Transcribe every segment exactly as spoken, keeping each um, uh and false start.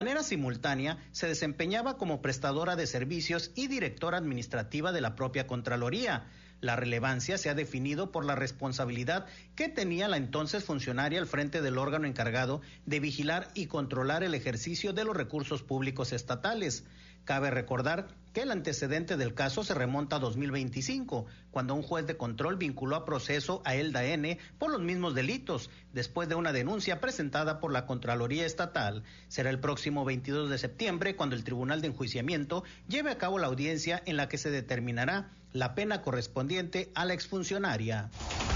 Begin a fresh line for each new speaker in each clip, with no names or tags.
manera simultánea se desempeñaba como prestadora de servicios y directora administrativa de la propia Contraloría. La relevancia se ha definido por la responsabilidad que tenía la entonces funcionaria al frente del órgano encargado de vigilar y controlar el ejercicio de los recursos públicos estatales. Cabe recordar que el antecedente del caso se remonta a dos mil veinticinco, cuando un juez de control vinculó a proceso a Elda N. por los mismos delitos, después de una denuncia presentada por la Contraloría Estatal. Será el próximo veintidós de septiembre cuando el Tribunal de Enjuiciamiento lleve a cabo la audiencia en la que se determinará la pena correspondiente a la exfuncionaria.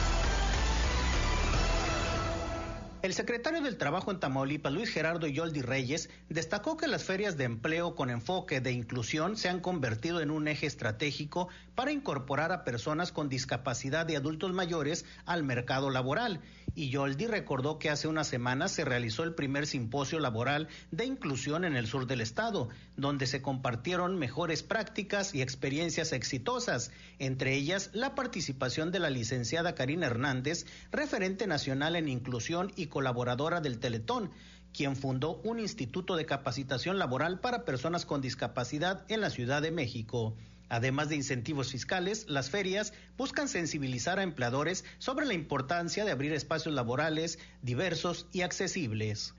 El secretario del Trabajo en Tamaulipas, Luis Gerardo Yoldi Reyes, destacó que las ferias de empleo con enfoque de inclusión se han convertido en un eje estratégico para incorporar a personas con discapacidad y adultos mayores al mercado laboral. Y Yoldi recordó que hace unas semanas se realizó el primer simposio laboral de inclusión en el sur del estado, donde se compartieron mejores prácticas y experiencias exitosas, entre ellas la participación de la licenciada Karina Hernández, referente nacional en inclusión y colaboradora del Teletón, quien fundó un instituto de capacitación laboral para personas con discapacidad en la Ciudad de México. Además de incentivos fiscales, las ferias buscan sensibilizar a empleadores sobre la importancia de abrir espacios laborales diversos y accesibles.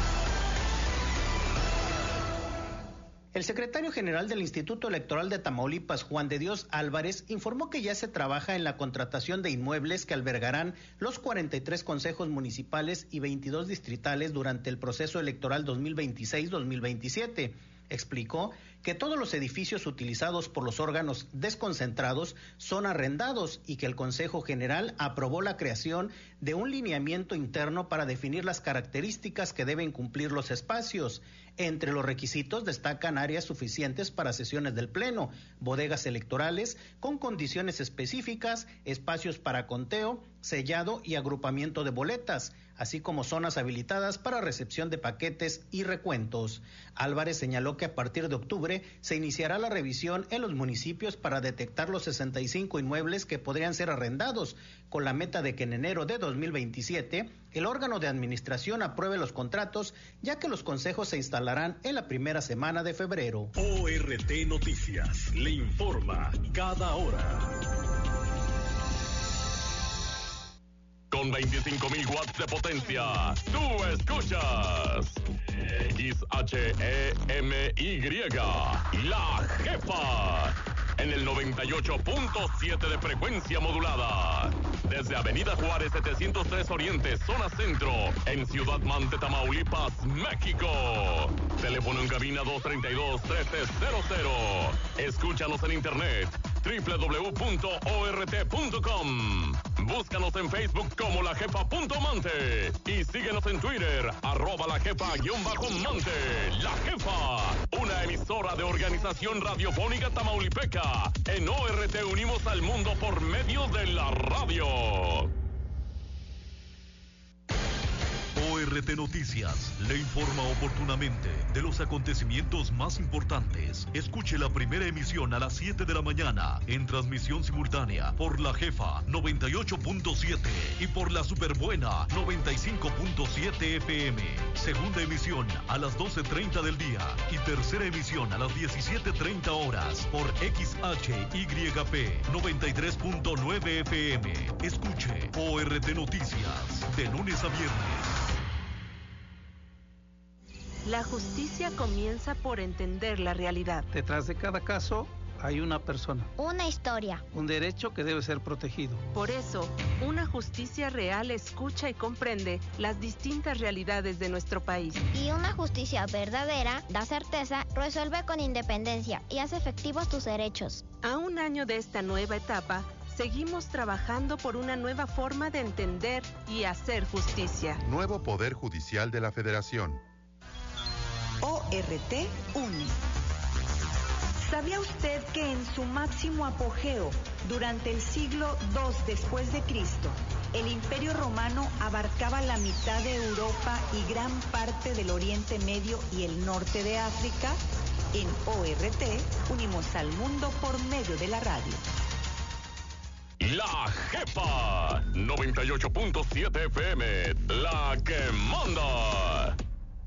El secretario general del Instituto Electoral de Tamaulipas, Juan de Dios Álvarez, informó que ya se trabaja en la contratación de inmuebles que albergarán los cuarenta y tres consejos municipales y veintidós distritales durante el proceso electoral dos mil veintiséis dos mil veintisiete. Explicó que todos los edificios utilizados por los órganos desconcentrados son arrendados y que el Consejo General aprobó la creación de un lineamiento interno para definir las características que deben cumplir los espacios. Entre los requisitos destacan áreas suficientes para sesiones del Pleno, bodegas electorales con condiciones específicas, espacios para conteo, sellado y agrupamiento de boletas, así como zonas habilitadas para recepción de paquetes y recuentos. Álvarez señaló que a partir de octubre se iniciará la revisión en los municipios para detectar los sesenta y cinco inmuebles que podrían ser arrendados, con la meta de que en enero de dos mil veintisiete el órgano de administración apruebe los contratos, ya que los consejos se instalarán en la primera semana de febrero.
O R T Noticias le informa cada hora. Con veinticinco mil watts de potencia, tú escuchas X H E M Y, La Jefa, en el noventa y ocho punto siete de frecuencia modulada. Desde Avenida Juárez setecientos tres Oriente, zona centro, en Ciudad Mante, Tamaulipas, México. Teléfono en cabina dos treinta y dos, trece cero cero. Escúchanos en internet, doble u doble u doble u punto o r t punto com. Búscanos en Facebook como La Jefa punto Mante y síguenos en Twitter, arroba La Jefa guión bajo Mante. La Jefa, una emisora de Organización Radiofónica Tamaulipeca. En O R T unimos al mundo por medio de la radio. O R T Noticias le informa oportunamente de los acontecimientos más importantes. Escuche la primera emisión a las siete de la mañana en transmisión simultánea por La Jefa noventa y ocho punto siete y por la Superbuena noventa y cinco punto siete F M. Segunda emisión a las doce treinta del día y tercera emisión a las diecisiete treinta horas por X H Y P noventa y tres punto nueve F M. Escuche O R T Noticias de lunes a viernes.
La justicia comienza por entender la realidad.
Detrás de cada caso hay una persona.
Una historia.
Un derecho que debe ser protegido.
Por eso, una justicia real escucha y comprende las distintas realidades de nuestro país.
Y una justicia verdadera da certeza, resuelve con independencia y hace efectivos tus derechos.
A un año de esta nueva etapa, seguimos trabajando por una nueva forma de entender y hacer justicia.
Nuevo Poder Judicial de la Federación.
O R T une. ¿Sabía usted que en su máximo apogeo, durante el siglo segundo después de Cristo, el Imperio Romano abarcaba la mitad de Europa y gran parte del Oriente Medio y el norte de África? En O R T unimos al mundo por medio de la radio.
La Jefa noventa y ocho punto siete F M, la que manda.